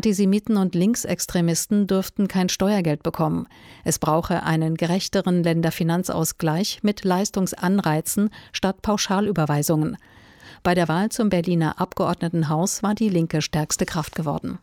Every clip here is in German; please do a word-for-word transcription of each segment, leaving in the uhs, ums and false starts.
Antisemiten und Linksextremisten dürften kein Steuergeld bekommen. Es brauche einen gerechteren Länderfinanzausgleich mit Leistungsanreizen statt Pauschalüberweisungen. Bei der Wahl zum Berliner Abgeordnetenhaus war die Linke stärkste Kraft geworden.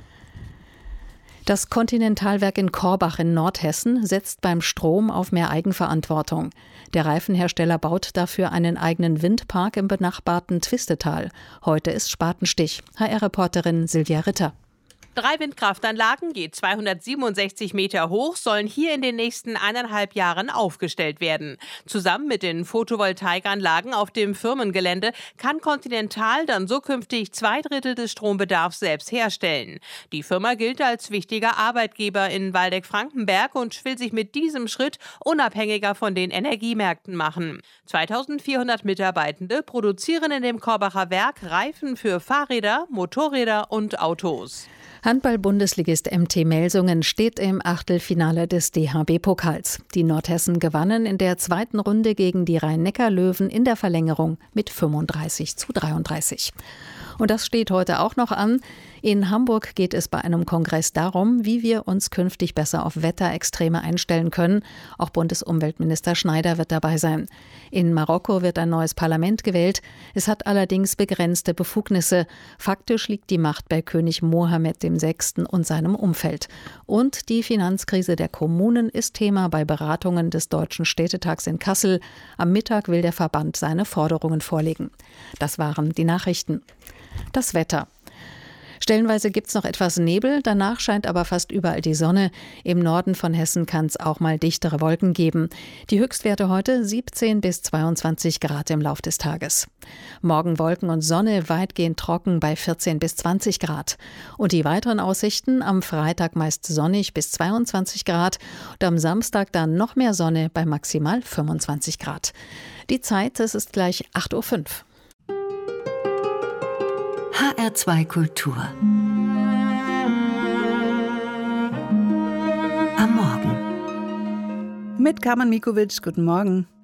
Das Continental-Werk in Korbach in Nordhessen setzt beim Strom auf mehr Eigenverantwortung. Der Reifenhersteller baut dafür einen eigenen Windpark im benachbarten Twistetal. Heute ist Spatenstich. H R-Reporterin Silvia Ritter. Drei Windkraftanlagen, je zweihundertsiebenundsechzig Meter hoch, sollen hier in den nächsten eineinhalb Jahren aufgestellt werden. Zusammen mit den Photovoltaikanlagen auf dem Firmengelände kann Continental dann so künftig zwei Drittel des Strombedarfs selbst herstellen. Die Firma gilt als wichtiger Arbeitgeber in Waldeck-Frankenberg und will sich mit diesem Schritt unabhängiger von den Energiemärkten machen. zweitausendvierhundert Mitarbeitende produzieren in dem Korbacher Werk Reifen für Fahrräder, Motorräder und Autos. Handball-Bundesligist M T Melsungen steht im Achtelfinale des D H B-Pokals. Die Nordhessen gewannen in der zweiten Runde gegen die Rhein-Neckar-Löwen in der Verlängerung mit fünfunddreißig zu dreiunddreißig. Und das steht heute auch noch an. In Hamburg geht es bei einem Kongress darum, wie wir uns künftig besser auf Wetterextreme einstellen können. Auch Bundesumweltminister Schneider wird dabei sein. In Marokko wird ein neues Parlament gewählt. Es hat allerdings begrenzte Befugnisse. Faktisch liegt die Macht bei König Mohammed der Sechste und seinem Umfeld. Und die Finanzkrise der Kommunen ist Thema bei Beratungen des Deutschen Städtetags in Kassel. Am Mittag will der Verband seine Forderungen vorlegen. Das waren die Nachrichten. Das Wetter. Stellenweise gibt es noch etwas Nebel, danach scheint aber fast überall die Sonne. Im Norden von Hessen kann es auch mal dichtere Wolken geben. Die Höchstwerte heute siebzehn bis zweiundzwanzig Grad im Lauf des Tages. Morgen Wolken und Sonne, weitgehend trocken bei vierzehn bis zwanzig Grad. Und die weiteren Aussichten: am Freitag meist sonnig bis zweiundzwanzig Grad und am Samstag dann noch mehr Sonne bei maximal fünfundzwanzig Grad. Die Zeit, es ist gleich acht Uhr fünf. H R zwei Kultur. Am Morgen. Mit Carmen Mikovic, guten Morgen.